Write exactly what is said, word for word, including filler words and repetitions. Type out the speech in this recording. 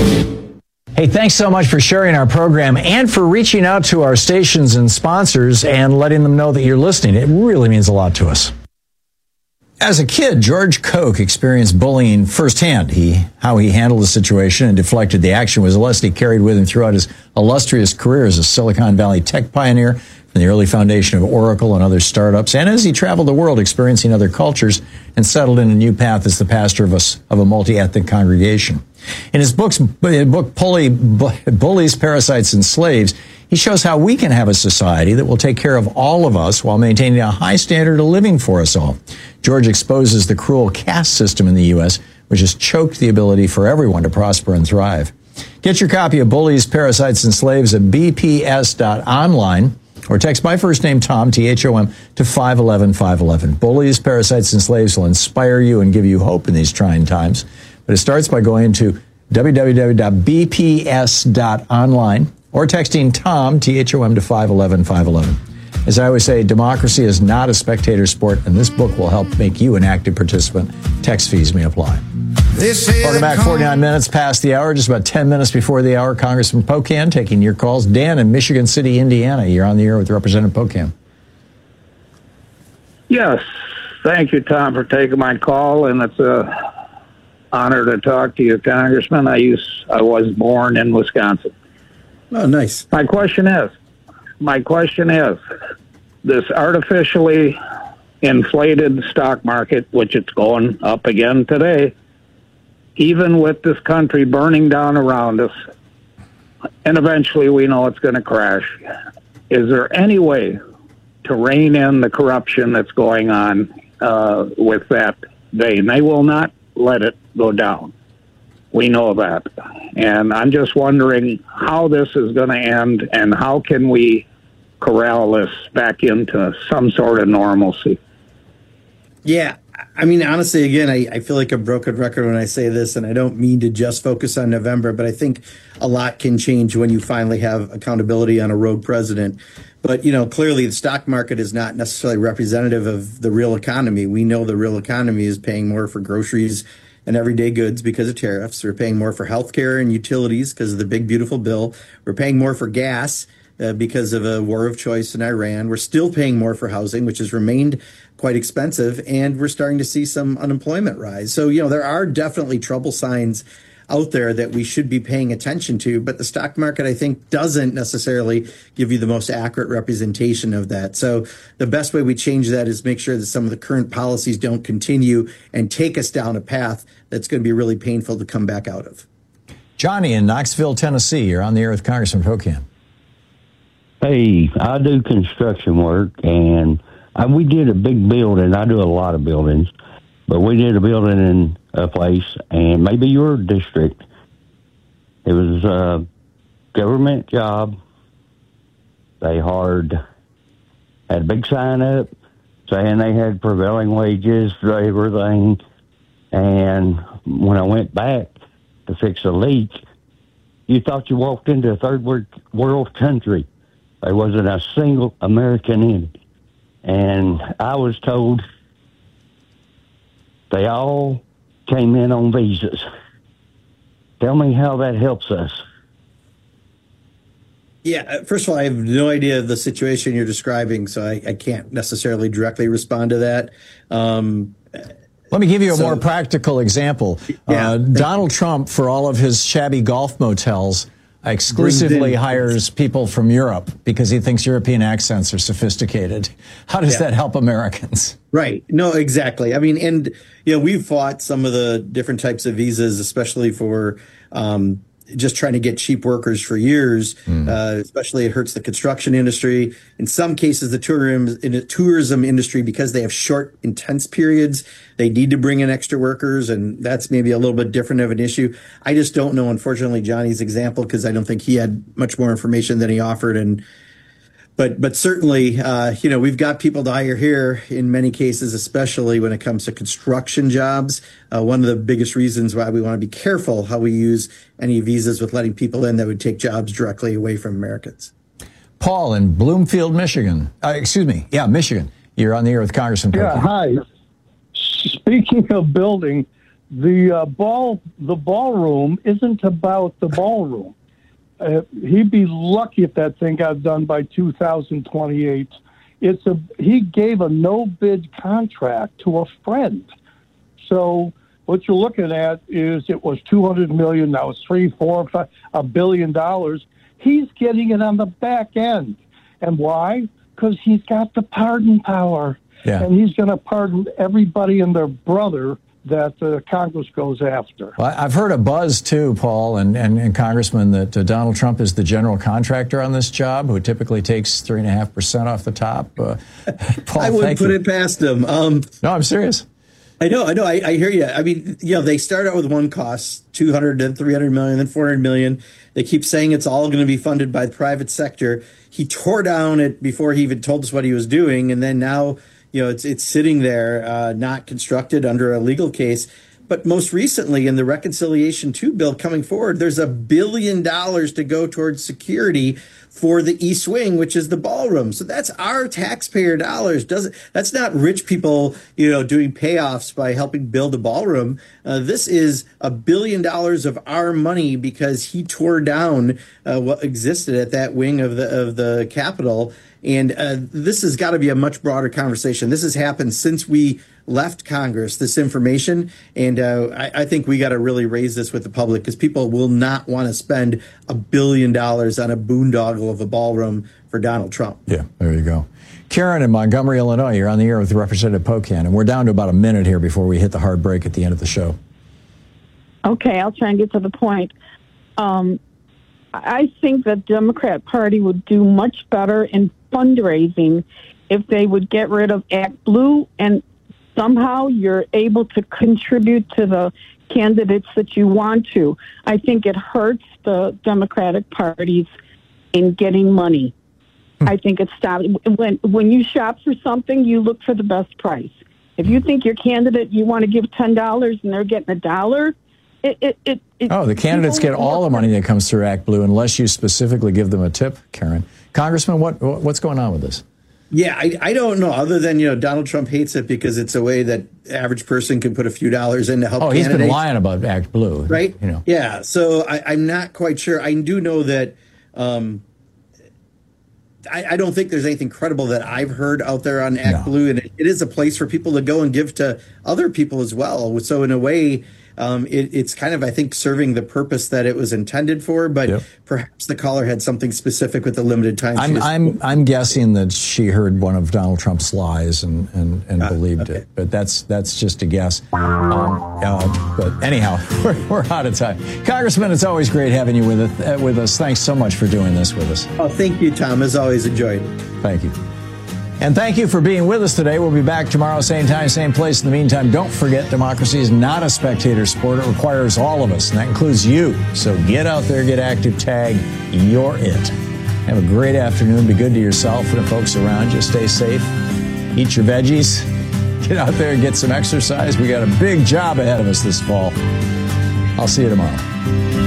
Hey, thanks so much for sharing our program and for reaching out to our stations and sponsors and letting them know that you're listening. It really means a lot to us. As a kid, George Koch experienced bullying firsthand. He, how he handled the situation and deflected the action was a lesson he carried with him throughout his illustrious career as a Silicon Valley tech pioneer from the early foundation of Oracle and other startups, and as he traveled the world experiencing other cultures and settled in a new path as the pastor of a, of a multi-ethnic congregation. In his books, book Bully, Bullies, Parasites, and Slaves, he shows how we can have a society that will take care of all of us while maintaining a high standard of living for us all. George exposes the cruel caste system in the U S, which has choked the ability for everyone to prosper and thrive. Get your copy of Bullies, Parasites, and Slaves at b p s dot online or text my first name, Tom, T H O M, to five one one, five one one. Bullies, Parasites, and Slaves will inspire you and give you hope in these trying times. But it starts by going to w w w dot b p s dot online or texting Tom, T H O M, to five one one, five one one. As I always say, democracy is not a spectator sport, and this book will help make you an active participant. Text fees may apply. Welcome back, forty-nine minutes past the hour, just about ten minutes before the hour. Congressman Pocan taking your calls. Dan in Michigan City, Indiana, you're on the air with Representative Pocan. Yes, thank you, Tom, for taking my call, and it's a honor to talk to you, Congressman. I used, I was born in Wisconsin. Oh, nice. My question is, my question is, this artificially inflated stock market, which it's going up again today, even with this country burning down around us, and eventually we know it's going to crash, is there any way to rein in the corruption that's going on uh, with that vein? They will not let it go down. We know that. And I'm just wondering how this is going to end and how can we corral this back into some sort of normalcy. Yeah. I mean, honestly, again, I, I feel like a broken record when I say this, and I don't mean to just focus on November, but I think a lot can change when you finally have accountability on a rogue president. But, you know, clearly the stock market is not necessarily representative of the real economy. We know the real economy is paying more for groceries and everyday goods because of tariffs. We're paying more for healthcare and utilities because of the big, beautiful bill. We're paying more for gas uh, because of a war of choice in Iran. We're still paying more for housing, which has remained quite expensive. And we're starting to see some unemployment rise. So, you know, there are definitely trouble signs out there that we should be paying attention to. But the stock market, I think, doesn't necessarily give you the most accurate representation of that. So the best way we change that is make sure that some of the current policies don't continue and take us down a path that's going to be really painful to come back out of. Johnny in Knoxville, Tennessee, you're on the air with Congressman Pocan. Hey, I do construction work, and I, we did a big building. I do a lot of buildings, but we did a building in a place, and maybe your district. It was a government job. They hard had a big sign up saying they had prevailing wages for everything. And when I went back to fix a leak, you thought you walked into a third world country. There wasn't a single American in it. And I was told they all came in on visas. Tell me how that helps us. Yeah, first of all, I have no idea of the situation you're describing, so I, I can't necessarily directly respond to that. Um, Let me give you a so, more practical example. Yeah. Uh, Donald Trump, for all of his shabby golf motels, exclusively hires people from Europe because he thinks European accents are sophisticated. How does yeah. that help Americans? Right. No, exactly. I mean, and, you know, we've fought some of the different types of visas, especially for um, just trying to get cheap workers for years. Mm. Uh, especially it hurts the construction industry. In some cases, the tourism, in the tourism industry, because they have short, intense periods, they need to bring in extra workers, and that's maybe a little bit different of an issue. I just don't know, unfortunately, Johnny's example, because I don't think he had much more information than he offered. And But but certainly, uh, you know, we've got people to hire here in many cases, especially when it comes to construction jobs. Uh, one of the biggest reasons why we want to be careful how we use any visas with letting people in that would take jobs directly away from Americans. Paul in Bloomfield, Michigan. Uh, excuse me. Yeah, Michigan. You're on the air with Congressman Pocan. Yeah, hi. Speaking of building, the uh, ball the ballroom isn't about the ballroom. Uh, he'd be lucky if that thing got done by two thousand twenty-eight. It's a he gave a no bid contract to a friend. So what you're looking at is it was two hundred million. Now it's three, four, five, a billion dollars. He's getting it on the back end, and why? Because he's got the pardon power, yeah. and he's going to pardon everybody and their brother that uh, Congress goes after. Well, I've heard a buzz, too, Paul and, and, and Congressman, that uh, Donald Trump is the general contractor on this job, who typically takes three point five percent off the top. Uh, Paul, I wouldn't put you. it past him. Um, no, I'm serious. I know, I know, I, I hear you. I mean, you know, they start out with one cost, two hundred, then three hundred million, then four hundred million. They keep saying it's all going to be funded by the private sector. He tore down it before he even told us what he was doing, and then now, you know, it's it's sitting there, uh, not constructed under a legal case. But most recently, in the Reconciliation two bill coming forward, there's a billion dollars to go towards security for the East Wing, which is the ballroom. So that's our taxpayer dollars. Doesn't that's not rich people, you know, doing payoffs by helping build a ballroom. Uh, this is a billion dollars of our money because he tore down uh, what existed at that wing of the of the Capitol. And uh, this has got to be a much broader conversation. This has happened since we left Congress, this information. And uh, I, I think we got to really raise this with the public because people will not want to spend a billion dollars on a boondoggle of a ballroom for Donald Trump. Yeah, there you go. Karen in Montgomery, Illinois, you're on the air with Representative Pocan. And we're down to about a minute here before we hit the hard break at the end of the show. Okay, I'll try and get to the point. Um, I think the Democrat Party would do much better in fundraising if they would get rid of Act Blue and somehow you're able to contribute to the candidates that you want to. I think it hurts the Democratic parties in getting money. Hmm. I think it stops. When, when you shop for something, you look for the best price. If you think your candidate, you want to give ten dollars and they're getting a dollar, It, it, it, it, oh, the candidates get all the money that comes through Act Blue unless you specifically give them a tip, Karen. Congressman, what what's going on with this? Yeah, I, I don't know. Other than, you know, Donald Trump hates it because it's a way that average person can put a few dollars in to help. Oh, candidates. He's been lying about Act Blue, right? You know. Yeah. So I, I'm not quite sure. I do know that. Um, I, I don't think there's anything credible that I've heard out there on Act No. Blue, and it, it is a place for people to go and give to other people as well. So in a way, um, it, it's kind of, I think, serving the purpose that it was intended for. But Yep. perhaps the caller had something specific with the limited time. I'm I'm I'm guessing that she heard one of Donald Trump's lies and and, and Ah, believed okay. it, but that's that's just a guess. Um, uh, but anyhow, we're, we're out of time. Congressman, it's always great having you with us. Uh, with us, thanks so much for doing this with us. Oh, thank you, Tom. As always, enjoyed it. Thank you. And thank you for being with us today. We'll be back tomorrow, same time, same place. In the meantime, don't forget, democracy is not a spectator sport. It requires all of us, and that includes you. So get out there, get active, tag, you're it. Have a great afternoon. Be good to yourself and the folks around you. Stay safe. Eat your veggies. Get out there and get some exercise. We got a big job ahead of us this fall. I'll see you tomorrow.